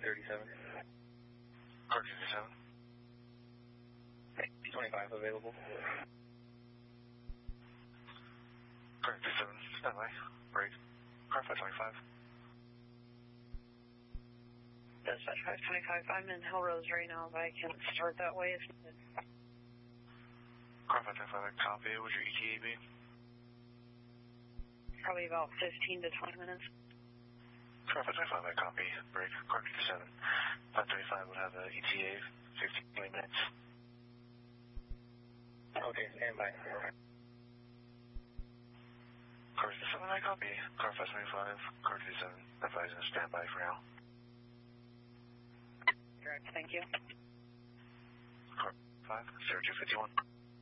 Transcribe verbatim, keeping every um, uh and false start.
thirty-seven. Car thirty-seven. P twenty-five available. Car thirty-seven, stand by. Break. Car five twenty-five. Dispatch five twenty-five, I'm in Hillrose right now, but I can start that way if needed. Car five twenty-five, copy. What's your E T A be? Probably about fifteen to twenty minutes. Car five twenty-five, I copy. Break. Car thirty-seven. five thirty-five would have an E T A, fifteen, twenty minutes. Okay, stand by. Car thirty-seven, I copy. Car five twenty-five, car thirty-seven, advising a standby for now. Correct, thank you. Car five, zero two fifty-one.